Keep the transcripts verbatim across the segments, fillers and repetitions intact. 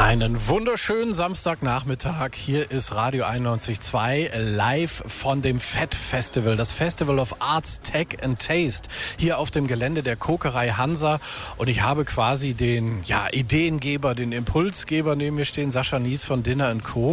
Einen wunderschönen Samstagnachmittag. Hier ist Radio einundneunzig Komma zwei live von dem Fett Festival, das Festival of Arts, Tech and Taste, hier auf dem Gelände der Kokerei Hansa. Und ich habe quasi den ja, Ideengeber, den Impulsgeber neben mir stehen, Sascha Nies von Dinner and Co.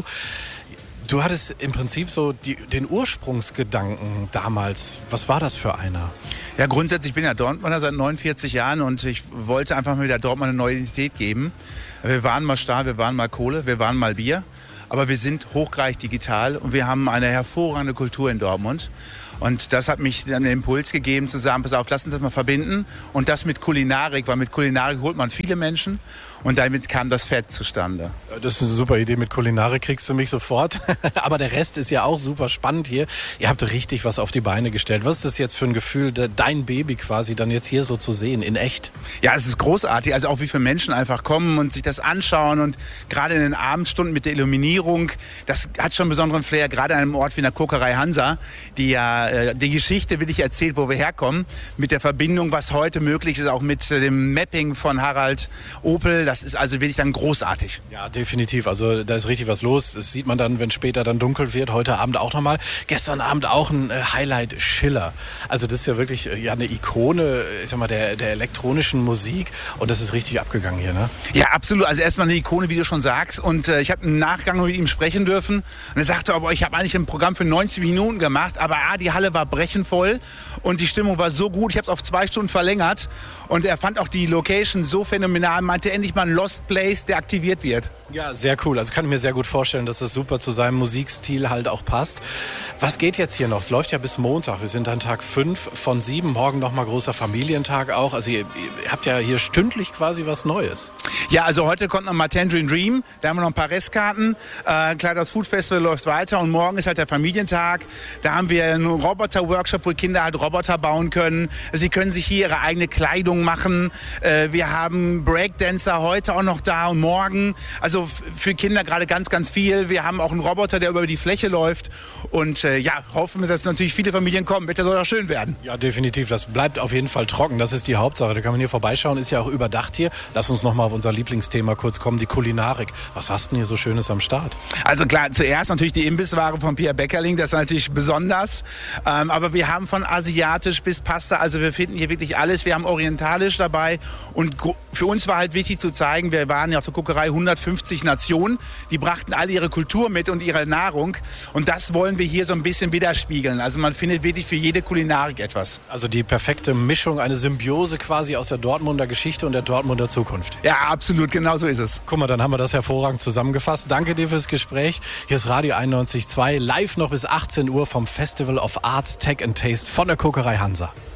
Du hattest im Prinzip so die, den Ursprungsgedanken damals. Was war das für einer? Ja, grundsätzlich bin ich ja Dortmunder seit neunundvierzig Jahren und ich wollte einfach mal wieder Dortmund eine neue Identität geben. Wir waren mal Stahl, wir waren mal Kohle, wir waren mal Bier. Aber wir sind hochgradig digital und wir haben eine hervorragende Kultur in Dortmund. Und das hat mich dann den Impuls gegeben zu sagen, pass auf, lass uns das mal verbinden. Und das mit Kulinarik, weil mit Kulinarik holt man viele Menschen. Und damit kam das Fett zustande. Das ist eine super Idee. Mit Kulinarik kriegst du mich sofort. Aber der Rest ist ja auch super spannend hier. Ihr habt richtig was auf die Beine gestellt. Was ist das jetzt für ein Gefühl, dein Baby quasi dann jetzt hier so zu sehen, in echt? Ja, es ist großartig. Also auch wie viele Menschen einfach kommen und sich das anschauen. Und gerade in den Abendstunden mit der Illuminierung, das hat schon einen besonderen Flair. Gerade an einem Ort wie in der Kokerei Hansa, die ja äh, die Geschichte will ich erzählt, wo wir herkommen. Mit der Verbindung, was heute möglich ist, auch mit äh, dem Mapping von Harald Opel. Das ist also wirklich dann großartig. Ja, definitiv. Also da ist richtig was los. Das sieht man dann, wenn später dann dunkel wird. Heute Abend auch nochmal. Gestern Abend auch ein äh, Highlight, Schiller. Also das ist ja wirklich äh, ja, eine Ikone, ich sag mal, der, der elektronischen Musik. Und das ist richtig abgegangen hier, ne? Ja, absolut. Also erstmal eine Ikone, wie du schon sagst. Und äh, ich habe im Nachgang mit ihm sprechen dürfen. Und er sagte, aber ich habe eigentlich ein Programm für neunzig Minuten gemacht. Aber ah, die Halle war brechenvoll. Und die Stimmung war so gut. Ich habe es auf zwei Stunden verlängert. Und er fand auch die Location so phänomenal. Meinte endlich mal ein Lost Place, der aktiviert wird. Ja, sehr cool. Also kann ich mir sehr gut vorstellen, dass das super zu seinem Musikstil halt auch passt. Was geht jetzt hier noch? Es läuft ja bis Montag. Wir sind an Tag fünf von sieben. Morgen nochmal großer Familientag auch. Also ihr, ihr habt ja hier stündlich quasi was Neues. Ja, also heute kommt noch mal Tangerine Dream. Da haben wir noch ein paar Restkarten. Äh, klar, das Food Festival läuft weiter. Und morgen ist halt der Familientag. Da haben wir einen Roboter-Workshop, wo Kinder halt Roboter bauen können. Sie können sich hier ihre eigene Kleidung machen. Äh, wir haben Breakdancer heute auch noch da und morgen. Also für Kinder gerade ganz, ganz viel. Wir haben auch einen Roboter, der über die Fläche läuft. Und äh, ja, hoffen wir, dass natürlich viele Familien kommen. Wetter soll auch schön werden. Ja, definitiv. Das bleibt auf jeden Fall trocken. Das ist die Hauptsache. Da kann man hier vorbeischauen. Ist ja auch überdacht hier. Lass uns noch mal auf unser Lieblingsthema kurz kommen, die Kulinarik. Was hast du denn hier so Schönes am Start? Also klar, zuerst natürlich die Imbissware von Pierre Beckerling. Das ist natürlich besonders. Ähm, aber wir haben von asiatisch bis Pasta. Also wir finden hier wirklich alles. Wir haben orientalisch dabei. Und für uns war halt wichtig zu zeigen, wir waren ja auf der Kokerei hundertfünfzig Nationen, die brachten alle ihre Kultur mit und ihre Nahrung und das wollen wir hier so ein bisschen widerspiegeln. Also man findet wirklich für jede Kulinarik etwas. Also die perfekte Mischung, eine Symbiose quasi aus der Dortmunder Geschichte und der Dortmunder Zukunft. Ja, absolut, genau so ist es. Guck mal, dann haben wir das hervorragend zusammengefasst. Danke dir fürs Gespräch. Hier ist Radio einundneunzig Komma zwei, live noch bis achtzehn Uhr vom Festival of Arts, Tech and Taste von der Kokerei Hansa.